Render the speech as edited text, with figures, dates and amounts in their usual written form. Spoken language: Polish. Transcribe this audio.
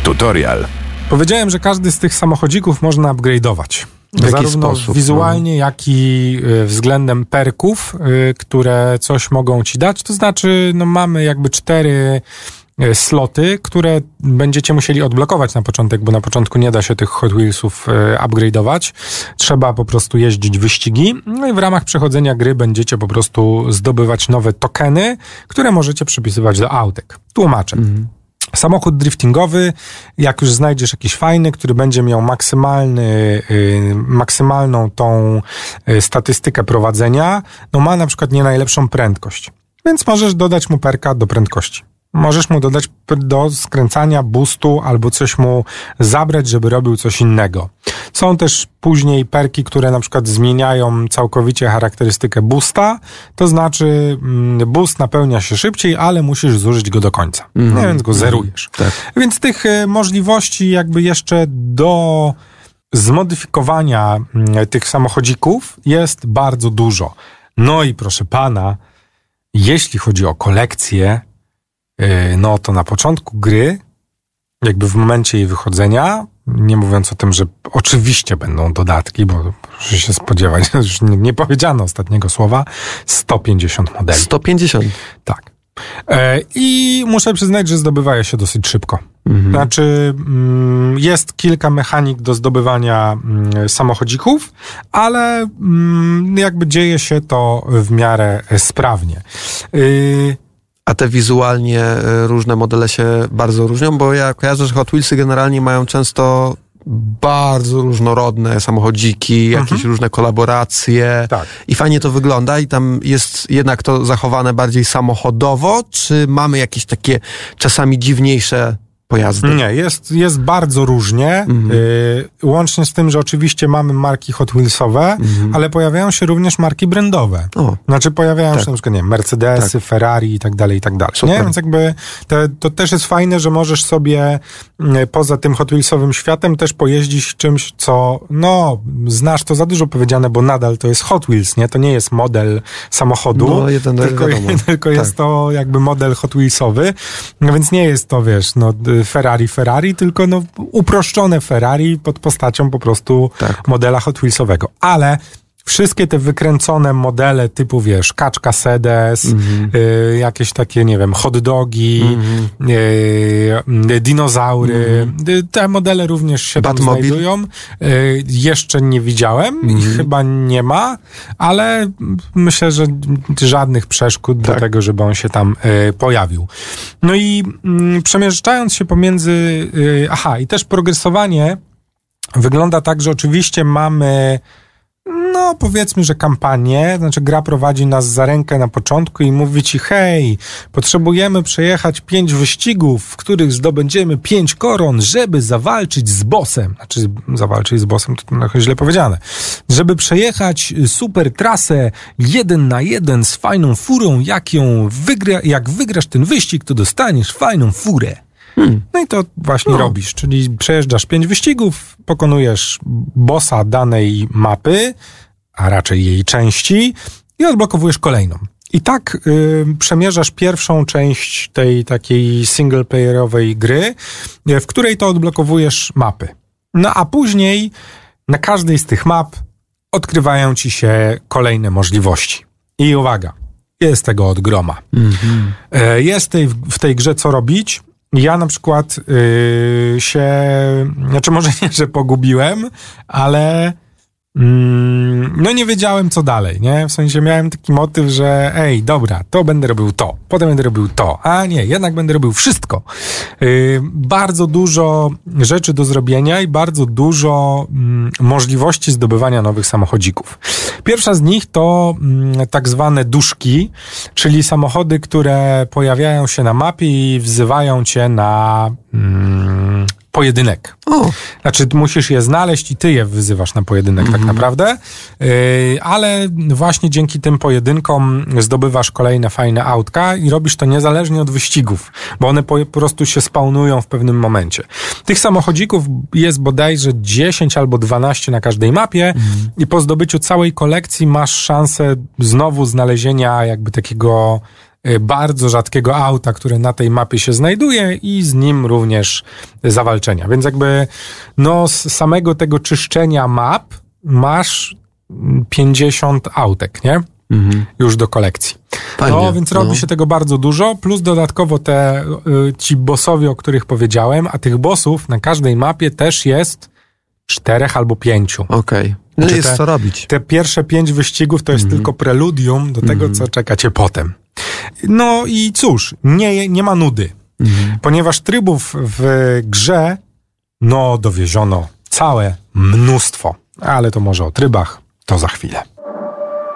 Tutorial. Powiedziałem, że każdy z tych samochodzików można upgrade'ować. W jaki Zarówno sposób? wizualnie, jak i względem perków, które coś mogą ci dać. To znaczy, mamy jakby 4 sloty, które będziecie musieli odblokować na początek, bo na początku nie da się tych Hot Wheelsów upgrade'ować. Trzeba po prostu jeździć wyścigi. No i w ramach przechodzenia gry będziecie po prostu zdobywać nowe tokeny, które możecie przypisywać do autek. Tłumaczę. Samochód driftingowy, jak już znajdziesz jakiś fajny, który będzie miał maksymalną tą statystykę prowadzenia, ma na przykład nie najlepszą prędkość. Więc możesz dodać mu perka do prędkości. Możesz mu dodać do skręcania, boostu albo coś mu zabrać, żeby robił coś innego. Są też później perki, które na przykład zmieniają całkowicie charakterystykę boosta, to znaczy boost napełnia się szybciej, ale musisz zużyć go do końca, więc go zerujesz. Tak. Więc tych możliwości jakby jeszcze do zmodyfikowania tych samochodzików jest bardzo dużo. No i proszę pana, jeśli chodzi o kolekcję, to na początku gry, jakby w momencie jej wychodzenia, nie mówiąc o tym, że oczywiście będą dodatki, bo proszę się spodziewać, już nie powiedziano ostatniego słowa, 150 modeli. 150? Tak. I muszę przyznać, że zdobywa je się dosyć szybko. Znaczy, jest kilka mechanik do zdobywania samochodzików, ale jakby dzieje się to w miarę sprawnie. A te wizualnie różne modele się bardzo różnią, bo ja kojarzę, że Hot Wheelsy generalnie mają często bardzo różnorodne samochodziki, jakieś różne kolaboracje. Tak. I fajnie to wygląda i tam jest jednak to zachowane bardziej samochodowo, czy mamy jakieś takie czasami dziwniejsze pojazdy? Nie, jest bardzo różnie, łącznie z tym, że oczywiście mamy marki Hot Wheelsowe, ale pojawiają się również marki brandowe. Znaczy pojawiają się na przykład, Mercedesy, Ferrari i tak dalej, nie? Więc jakby to też jest fajne, że możesz sobie poza tym Hot Wheelsowym światem też pojeździć czymś, co, znasz, to za dużo powiedziane, bo nadal to jest Hot Wheels, nie? To nie jest model samochodu, tylko jest to jakby model Hot Wheelsowy, więc nie jest to, Ferrari, tylko uproszczone Ferrari pod postacią po prostu modela Hot Wheelsowego. Ale wszystkie te wykręcone modele typu, kaczka Sedes, jakieś takie, hot dogi, dinozaury, te modele również się tam znajdują. Jeszcze nie widziałem i chyba nie ma, ale myślę, że żadnych przeszkód do tego, żeby on się tam pojawił. No i przemieszczając się pomiędzy... i też progresowanie wygląda tak, że oczywiście mamy... powiedzmy, że kampanię, znaczy gra prowadzi nas za rękę na początku i mówi ci, hej, potrzebujemy przejechać 5 wyścigów, w których zdobędziemy 5 koron, żeby zawalczyć z bossem. Znaczy, zawalczyć z bossem to trochę źle powiedziane. Żeby przejechać super trasę 1 na 1 z fajną furą, jak wygrasz ten wyścig, to dostaniesz fajną furę. No i to właśnie robisz, czyli przejeżdżasz 5 wyścigów, pokonujesz bossa danej mapy, a raczej jej części i odblokowujesz kolejną. I tak przemierzasz pierwszą część tej takiej singleplayerowej gry, w której to odblokowujesz mapy. No a później na każdej z tych map odkrywają ci się kolejne możliwości. I uwaga, jest tego od groma. Jest w tej grze co robić. Ja na przykład może nie, że pogubiłem, ale nie wiedziałem co dalej, nie? W sensie miałem taki motyw, że dobra, to będę robił to, potem będę robił to, a nie, jednak będę robił wszystko. Bardzo dużo rzeczy do zrobienia i bardzo dużo możliwości zdobywania nowych samochodzików. Pierwsza z nich to tak zwane duszki, czyli samochody, które pojawiają się na mapie i wzywają cię na pojedynek. Znaczy musisz je znaleźć i ty je wyzywasz na pojedynek tak naprawdę, ale właśnie dzięki tym pojedynkom zdobywasz kolejne fajne autka i robisz to niezależnie od wyścigów, bo one po prostu się spawnują w pewnym momencie. Tych samochodzików jest bodajże 10 albo 12 na każdej mapie i po zdobyciu całej kolekcji masz szansę znowu znalezienia jakby takiego bardzo rzadkiego auta, które na tej mapie się znajduje i z nim również zawalczenia. Więc jakby z samego tego czyszczenia map masz 50 autek, nie? Już do kolekcji. Fajnie, więc robi się tego bardzo dużo, plus dodatkowo ci bossowie, o których powiedziałem, a tych bossów na każdej mapie też jest 4 albo 5. Okej. No jest co robić. Te pierwsze 5 wyścigów to jest tylko preludium do tego, co czeka cię potem. No i cóż, nie ma nudy. Ponieważ trybów w grze dowieziono całe mnóstwo. Ale to może o trybach to za chwilę.